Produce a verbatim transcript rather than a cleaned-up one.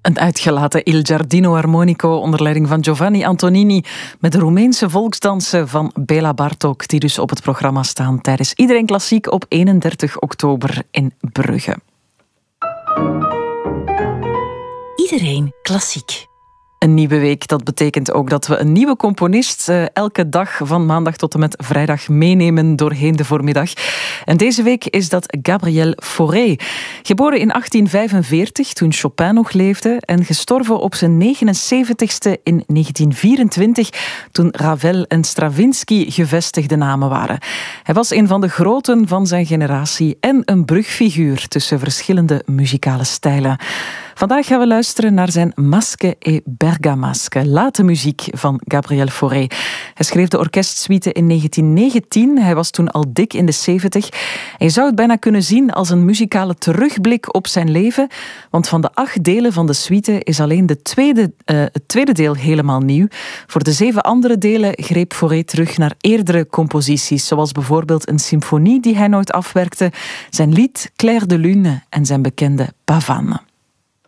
Een uitgelaten Il Giardino Armonico onder leiding van Giovanni Antonini met de Roemeense volksdansen van Béla Bartók, die dus op het programma staan tijdens Iedereen Klassiek op eenendertig oktober in Brugge. Iedereen Klassiek. Een nieuwe week, dat betekent ook dat we een nieuwe componist uh, elke dag van maandag tot en met vrijdag meenemen doorheen de voormiddag. En deze week is dat Gabriel Fauré. Geboren in achttien vijfenveertig, toen Chopin nog leefde, en gestorven op zijn negenenzeventigste in negentien vierentwintig, toen Ravel en Stravinsky gevestigde namen waren. Hij was een van de groten van zijn generatie en een brugfiguur tussen verschillende muzikale stijlen. Vandaag gaan we luisteren naar zijn Masque et Bergamasque, late muziek van Gabriel Fauré. Hij schreef de orkestsuite in negentien negentien. Hij was toen al dik in de zeventig. En je zou het bijna kunnen zien als een muzikale terugblik op zijn leven, want van de acht delen van de suite is alleen de tweede, uh, het tweede deel helemaal nieuw. Voor de zeven andere delen greep Fauré terug naar eerdere composities, zoals bijvoorbeeld een symfonie die hij nooit afwerkte, zijn lied Clair de Lune en zijn bekende Pavane.